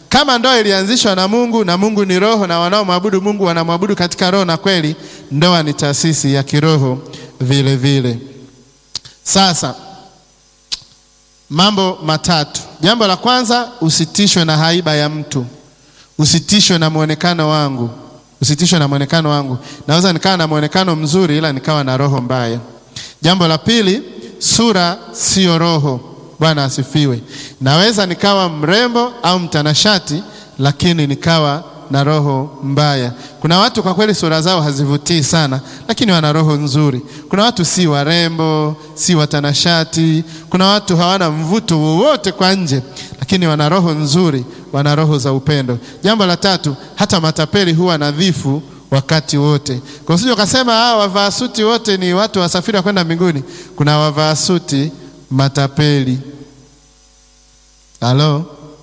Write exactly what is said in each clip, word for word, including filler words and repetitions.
Kama ndoa ilianzishwa na Mungu na Mungu ni roho na wanaomwabudu Mungu wanamwabudu katika roho na kweli, ndoa ni taasisi ya kiroho vile vile. Sasa mambo matatu. Jambo la kwanza, usitishwe na haiba ya mtu. Usitishwe na muonekano wangu. Usitishwe na muonekano wangu. Naweza nikawa na muonekano mzuri ila nikawa na roho mbaya. Jambo la pili, sura sio roho. Bwana asifiwe. Naweza nikawa mrembo au mtanashati lakini nikawa na roho mbaya. Kuna watu kwa kweli sura zao hazivutii sana lakini wana roho nzuri. Kuna watu si warembo, si watanashati. Kuna watu hawana mvuto wowote kwa nje lakini wana roho nzuri, wana roho za upendo. Jambo la tatu, hata matapeli huwa nadhifu wakati wote. Kwa usije ukasema ah, wavaa suti wote ni watu wasafiri wa kwenda mbinguni. Kuna wavaa suti matapeli. Halo.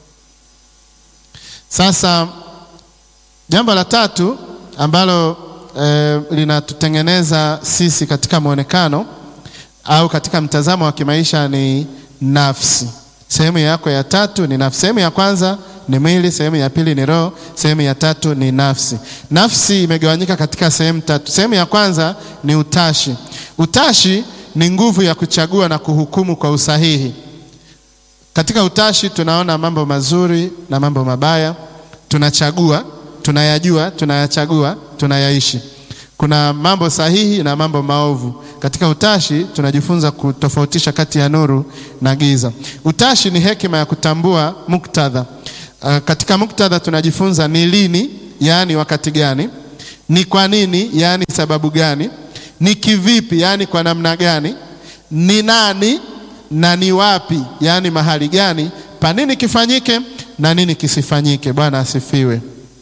Sasa jambo la tatu ambalo e, linatutengeneza sisi katika muonekano au katika mtazamo wa kimaisha ni nafsi. Sehemu yako ya tatu ni nafsi. Sehemu ya kwanza ni mwili, sehemu ya pili ni roho, sehemu ya tatu ni nafsi. Nafsi imegawanyika katika sehemu tatu. Sehemu ya kwanza ni utashi. Utashi ni nguvu ya kuchagua na kuhukumu kwa usahihi. Katika utashi tunaona mambo mazuri na mambo mabaya. Tunachagua, tunayajua, tunayachagua, tunayaishi. Kuna mambo sahihi na mambo maovu. Katika utashi tunajifunza kutofautisha kati ya nuru na giza. Utashi ni hekima ya kutambua muktadha. Uh, katika muktadha tunajifunza ni lini, yani wakati gani, ni kwa nini, yani sababu gani, ni kivipi, yani kwa namna gani, ni nani na ni wapi, yani mahali gani, pa nini kifanyike na nini kisifanyike. Bwana asifiwe.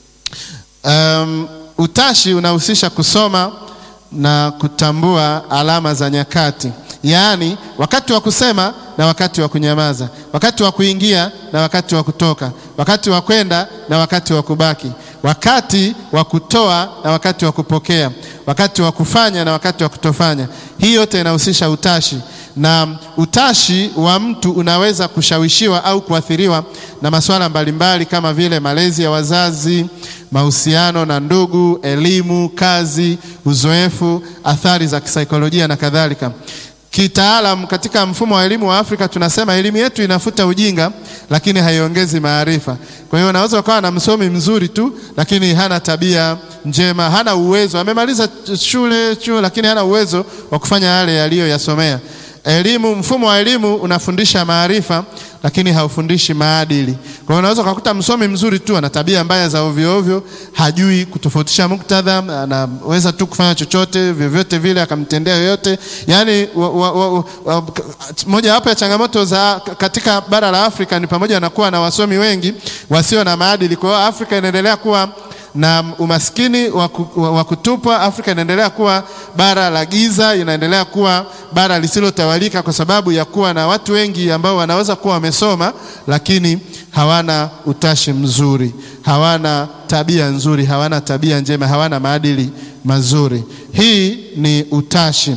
Um, utashi unahusisha kusoma na kutambua alama za nyakati. Yaani wakati wa kusema na wakati wa kunyamaza, wakati wa kuingia na wakati wa kutoka, wakati wa kwenda na wakati wa kubaki, wakati wa kutoa na wakati wa kupokea, wakati wa kufanya na wakati wa kutofanya. Hii yote inahusisha utashi. Na utashi wa mtu unaweza kushawishiwa au kuathiriwa na masuala mbalimbali kama vile malezi ya wazazi, mahusiano na ndugu, elimu, kazi, uzoefu, athari za kisaikolojia na kadhalika. Kitaalam katika mfumo wa elimu wa Afrika tunasema elimu yetu inafuta ujinga lakini haiongezi maarifa. Kwa hiyo unaweza ukawa na msomi mzuri tu lakini hana tabia njema, hana uwezo, amemaliza shule chuo lakini hana uwezo wa kufanya yale aliyoyasomea. Elimu, mfumo wa elimu unafundisha maarifa lakini haufundishi maadili. Kwa hiyo unaweza kukuta msomi mzuri tu ana tabia mbaya za ovyo ovyo, hajui kutofautisha muktadha, anaweza tu kufanya chochote vyovyote vile akamtendea yoyote. Yaani moja wapo ya changamoto za katika bara la Afrika ni pamoja na kuwa na wasomi wengi wasio na maadili. Kwa hiyo Afrika inaendelea kuwa na umaskini wa kutupwa. Afrika inaendelea kuwa bara la giza, inaendelea kuwa bara lisilotawalika kwa sababu ya kuwa na watu wengi ambao wanaweza kuwa wamesoma lakini hawana utashi mzuri, hawana tabia nzuri, hawana tabia njema, hawana maadili mazuri. Hii ni utashi.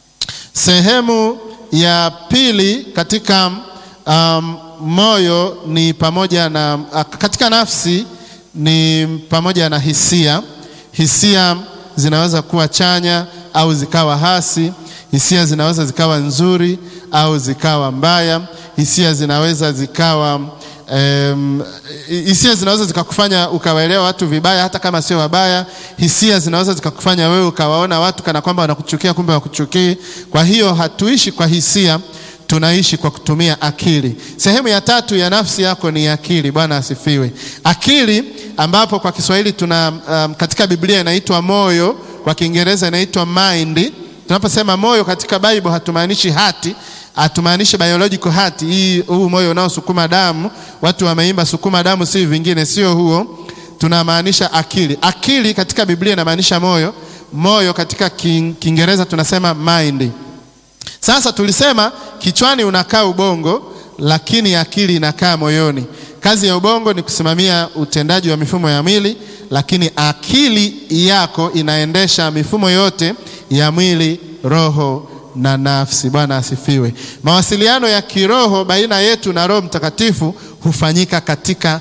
Sehemu ya pili katika um, moyo ni pamoja na katika nafsi ni pamoja na hisia. Hisia zinaweza kuwa chanya au zikawa hasi. Hisia zinaweza zikawa nzuri au zikawa mbaya. Hisia zinaweza zikawa um, hisia zinaweza zikakufanya ukawaelewa watu vibaya hata kama sio wabaya. Hisia zinaweza zikakufanya wewe ukawaona watu kana kwamba wanakuchukia kumbe hawakuchukii. Kwa hiyo hatuishi kwa hisia, tunaishi kwa kutumia akili. Sehemu ya tatu ya nafsi yako ni akili. Bwana asifiwe. Akili ambapo kwa Kiswahili tuna um, katika Biblia inaitwa moyo, kwa Kiingereza inaitwa mind. Tunaposema moyo katika Bible hatumaanishi hati, hatumaanishi biological heart, hii huu moyo unaosukuma damu. Watu wameimba sukuma damu si vingine, sio huo. Tunamaanisha akili. Akili katika Biblia inamaanisha moyo. Moyo katika Kiingereza tunasema mind. Sasa tulisema kichwani unakaa ubongo lakini akili inakaa moyoni. Kazi ya ubongo ni kusimamia utendaji wa mifumo ya mwili, lakini akili yako inaendesha mifumo yote ya mwili, roho na nafsi. Bwana asifiwe. Mawasiliano ya kiroho baina yetu na Roho Mtakatifu hufanyika katika akili.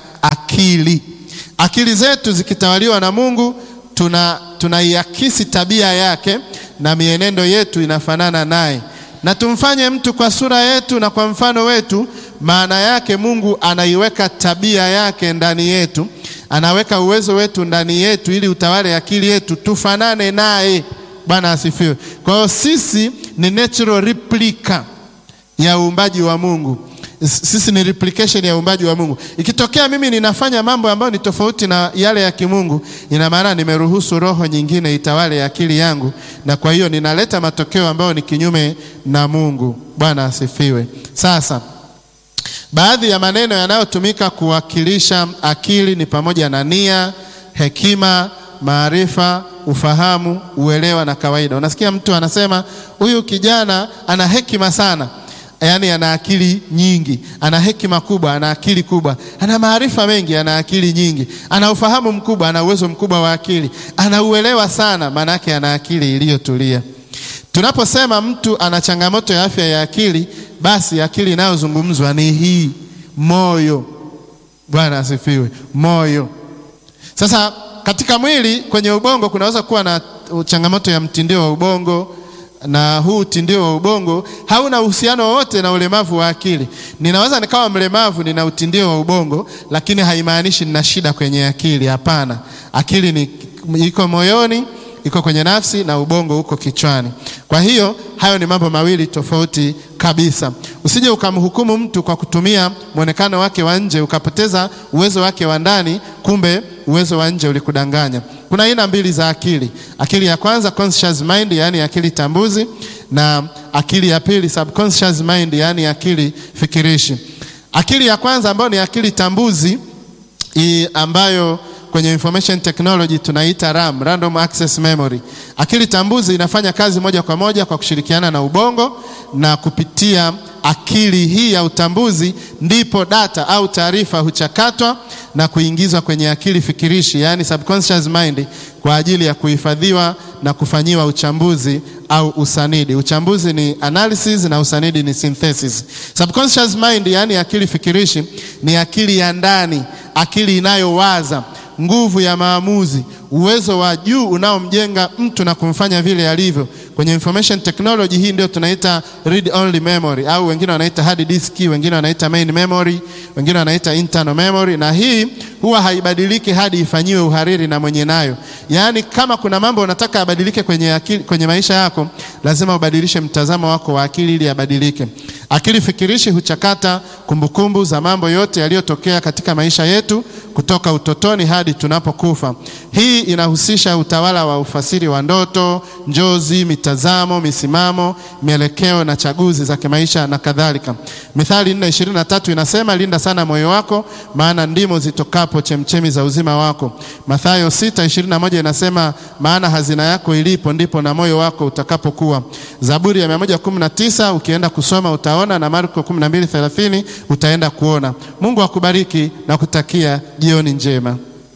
akili. Akili zetu zikitawaliwa na Mungu, tuna tunaiakisi tabia yake na mienendo yetu inafanana naye. Na tumfanye mtu kwa sura yetu na kwa mfano wetu, maana yake Mungu anaiweka tabia yake ndani yetu, anaweka uwezo wetu ndani yetu ili utawale akili yetu, tufanane naye. Bwana asifiwe. Kwa hiyo sisi ni natural replica ya uumbaji wa Mungu. Sisi ni replication ya uumbaji wa Mungu. Ikitokea mimi ninafanya mambo ambayo ni tofauti na yale ya kimungu, ina maana nimeruhusu roho nyingine itawale akili yangu, na kwa hiyo ninaleta matokeo ambayo ni kinyume na Mungu. Bwana asifiwe. Sasa baadhi ya maneno yanayotumika kuwakilisha akili ni pamoja na nia, hekima, maarifa, ufahamu, uelewa na kawaida. Unasikia mtu anasema huyu kijana ana hekima sana. Yaani ana akili nyingi, ana hekima kubwa, ana akili kubwa, ana maarifa mengi, ana akili nyingi, ana ufahamu mkubwa, ana uwezo mkubwa wa akili, ana uelewa sana, maana yake ana akili iliyotulia. Tunaposema mtu ana changamoto ya afya ya akili, basi akili inayozungumzwa ni hii, moyo. Bwana asifiwe. Moyo. Sasa katika mwili, kwenye ubongo kunaweza kuwa na changamoto ya mtindio wa ubongo, na huu utindio wa ubongo hauna uhusiano wowote na ulemavu wa akili. Ninaweza nikawa mlemavu, nina utindio wa ubongo, lakini haimaanishi nina shida kwenye akili. Hapana. Akili ni iko moyoni, iko kwenye nafsi, na ubongo uko kichwani. Kwa hiyo hayo ni mambo mawili tofauti kabisa. Usije ukamhukumu mtu kwa kutumia muonekano wake wa nje ukapoteza uwezo wake wa ndani, kumbe uwezo wa nje ulikudanganya. Kuna aina mbili za akili. Akili ya kwanza conscious mind, yani akili tambuzi, na akili ya pili subconscious mind, yani akili fikirishi. Akili ya kwanza ambayo ni akili tambuzi, i ambayo kwenye information technology tunaita RAM, random access memory. Akili tambuzi inafanya kazi moja kwa moja kwa kushirikiana na ubongo, na kupitia akili hii ya utambuzi ndipo data au taarifa huchakatwa na kuingizwa kwenye akili fikirishi, yani subconscious mind, kwa ajili ya kuhifadhiwa na kufanyiwa uchambuzi au usanidi. Uchambuzi ni analysis na usanidi ni synthesis. Subconscious mind, yani akili fikirishi, ni akili ya ndani, akili inayowaza, nguvu ya maamuzi, uwezo wa juu unaomjenga mtu na kumfanya vile alivyo. Kwenye information technology hii ndio tunaita read only memory, au wengine wanaita hard disk, wengine wanaita main memory, wengine wanaita internal memory, na hii huwa haibadiliki hadi ifanyiwe uhariri na mwenye nayo. Yaani kama kuna mambo unataka abadilike kwenye akili, kwenye maisha yako, lazima ubadilishe mtazamo wako wa akili ili abadilike. Akili fikirishi huchakata kumbukumbu za mambo yote yaliyotokea katika maisha yetu kutoka utotoni hadi tunapokufa. Hii inahusisha utawala wa ufasiri wa ndoto, njozi, mitazamo, misimamo, mielekeo na chaguzi za kimaisha na kadhalika. Mithali nne ishirini na tatu inasema, linda sana moyo wako, maana ndimo zitokapo chemchemi za uzima wako. Mathayo sita ishirini na moja inasema, maana hazina yako ilipo ndipo na moyo wako utakapokuwa. Zaburi ya mia moja kumi na tisa ukienda kusoma utaona, na Marko kumi na mbili thelathini utaenda kuona. Mungu akubariki na kutakia jioni njema.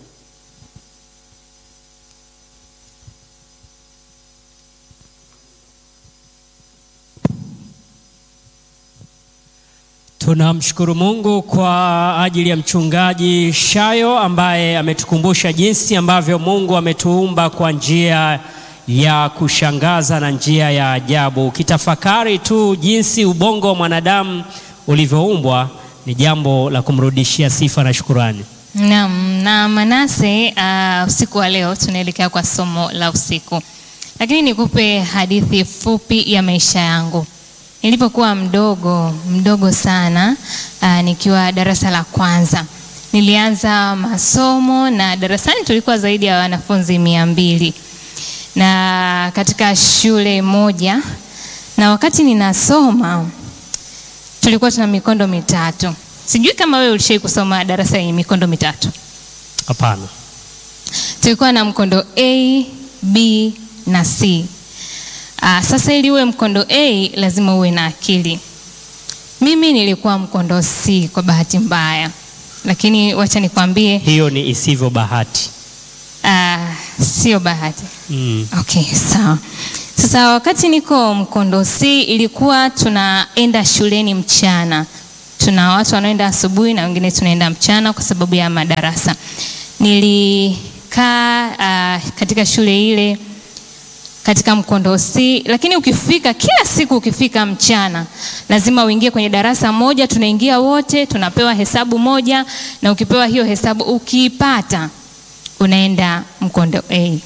Tunamshukuru Mungu kwa ajili ya mchungaji Shayo ambaye ametukumbusha jinsi ambavyo Mungu ametuumba kwa njia ya kushangaza na njia ya ajabu. Ukitafakari tu jinsi ubongo wa mwanadamu ulivyoumbwa ni jambo la kumrudishia sifa na shukrani. Naam, na Manase, uh, usiku wa leo tunaelekea kwa somo la usiku. Lakini nikupe hadithi fupi ya maisha yangu. Nilipokuwa mdogo, mdogo sana, uh, nikiwa darasa la kwanza. Nilianza masomo na darasani tulikuwa zaidi ya wanafunzi mia mbili. Na katika shule moja, na wakati ninasoma tulikuwa tuna mikondo mitatu. Sijui kama wewe ulishai kusoma darasa yenye mikondo mitatu. Hapana. Tulikuwa na mkondo A, B na C. Aa, sasa ili uwe mkondo A lazima uwe na akili. Mimi nilikuwa mkondo C kwa bahati mbaya. Lakini wacha nikwambie, hiyo ni isivyo bahati. Ah, sio bahati. Mm. Okay, sawa. Sasa wakati niko mkondo C ilikuwa tunaenda shuleni mchana. Tuna watu wanaoenda asubuhi na wengine tunaenda mchana kwa sababu ya madarasa. Nilikaa uh, katika shule ile katika Mkondosi, lakini ukifika kila siku ukifika mchana lazima uingie kwenye darasa moja, tunaingia wote, tunapewa hesabu moja, na ukipewa hiyo hesabu ukiipata unaenda Mkondo A.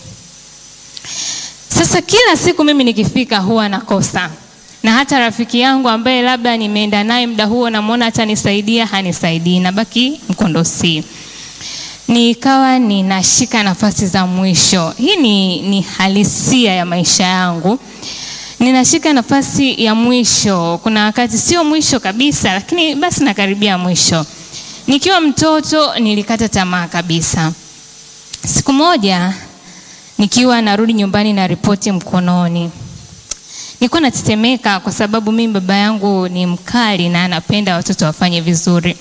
Sasa kila siku mimi nikifika huwa nakosa, na hata rafiki yangu ambaye labda nimeenda naye muda huo namuona atanisaidia, hanisaidii, nabaki Mkondo C. Nikawa ninashika nafasi za mwisho. Hii ni, ni halisia ya maisha yangu. Ninashika nafasi ya mwisho. Kuna wakati sio mwisho kabisa, lakini basi nakaribia mwisho. Nikiwa mtoto nilikata tamaa kabisa. Siku moja nikiwa narudi nyumbani na ripoti mkononi, nilikuwa natetemeka kwa sababu mimi baba yangu ni mkali na anapenda watoto wafanye vizuri.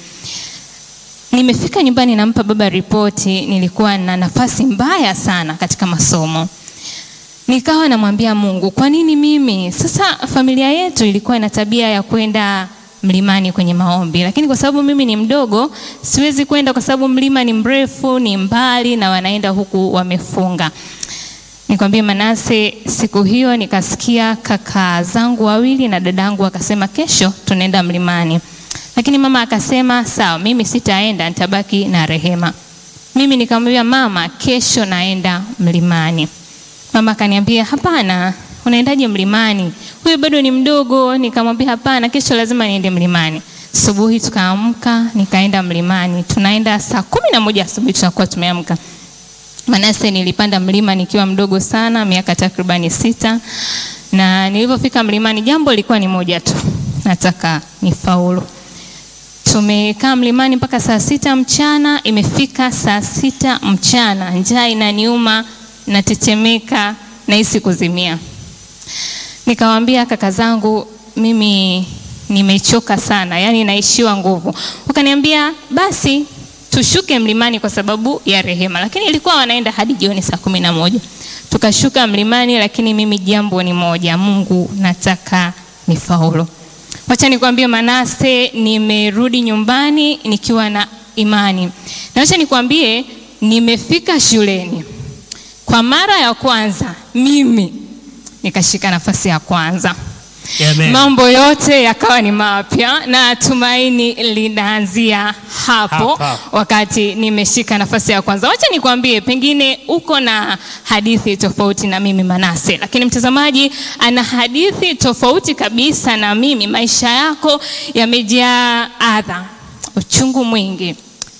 Nimefika nyumbani nampa baba ripoti, nilikuwa na nafasi mbaya sana katika masomo. Nikawa namwambia Mungu, kwa nini mimi? Sasa familia yetu ilikuwa ina tabia ya kwenda mlimani kwenye maombi, lakini kwa sababu mimi ni mdogo siwezi kwenda kwa sababu mlima ni mrefu, ni mbali na wanaenda huku wamefunga. Nikwambia Manase, siku hiyo nikasikia kaka zangu wawili na dadangu wakasema kesho tunaenda mlimani. Lakini mama akasema sawa, mimi sitaenda, nitabaki na Rehema. Mimi nikamwambia mama, kesho naenda mlimani. Mama akaniambia hapana, unaendaje mlimani? Huyu bado ni mdogo. Nikamwambia hapana, kesho lazima niende mlimani. Asubuhi tukaamka, nikaenda mlimani. Tunaenda saa kumi na moja asubuhi tunakuwa tumeamka. Manase, nilipanda mlima nikiwa mdogo sana, miaka takribani sita. Na nilipofika mlimani jambo lilikuwa ni moja tu, nataka nifaulu. Tumekaa mlimani mpaka saa sita mchana. Imefika saa sita mchana, njaa inaniuma, natetemeka, nahisi kuzimia. Nikawaambia kaka zangu, mimi nimechoka sana, yani naishiwa nguvu. Wakaniambia basi tushuke mlimani kwa sababu ya Rehema, lakini ilikuwa wanaenda hadi jioni saa kumi na moja. Tukashuka mlimani, lakini mimi jambo ni moja, Mungu nataka nifaulu. Wacha nikwambie Manase, nimerudi nyumbani nikiwa na imani. Na wacha nikwambie nimefika shuleni. Kwa mara ya kwanza mimi nikashika nafasi ya kwanza. Amen. Mambo yote yakawa ni mapya na tumaini linaanzia hapo Hapa. Wakati nimeshika nafasi ya kwanza. Wacha nikwambie, pengine uko na hadithi tofauti na mimi Manase, lakini mtazamaji ana hadithi tofauti kabisa na mimi. Maisha yako yamejaa adha, uchungu mwingi,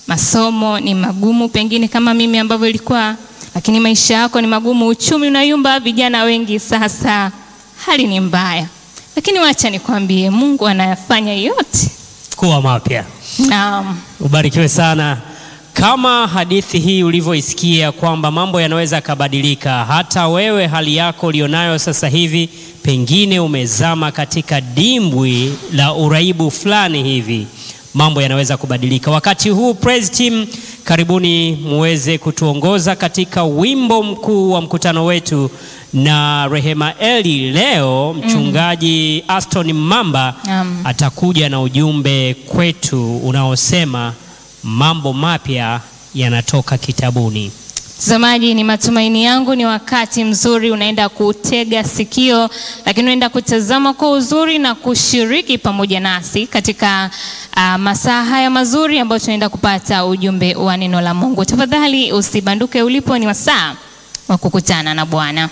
masomo ni magumu pengine kama mimi ambavyo ilikuwa, lakini maisha yako ni magumu, uchumi unayumba, vijana wengi sasa hali ni mbaya. Lakini wacha nikwambie, Mungu anayafanya yote kuwa mapya. Naam. Ubarikiwe sana. Kama hadithi hii ulivyoisikia kwamba mambo yanaweza kabadilika, hata wewe hali yako ulionayo sasa hivi pengine umezama katika dimbwi la uraibu fulani hivi, mambo yanaweza kubadilika. Wakati huu praise team, karibuni muweze kutuongoza katika wimbo mkuu wa mkutano wetu na Rehema Eli. Leo mchungaji mm. Aston Mamba um. atakuja na ujumbe kwetu unaosema mambo mapya yanatoka kitabuni. Mtazamaji, ni matumaini yangu ni wakati mzuri unaenda kutega sikio, lakini unaenda kutazama kwa uzuri na kushiriki pamoja nasi katika uh, masaa haya mazuri ambayo tunaenda kupata ujumbe wa neno la Mungu. Tafadhali usibanduke ulipo, ni wasaa wa kukutana na Bwana.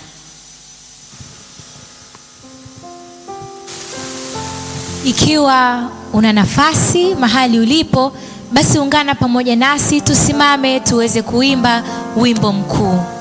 Ikiwa una nafasi mahali ulipo, basi ungana pamoja nasi, tusimame tuweze kuimba wimbo mkuu.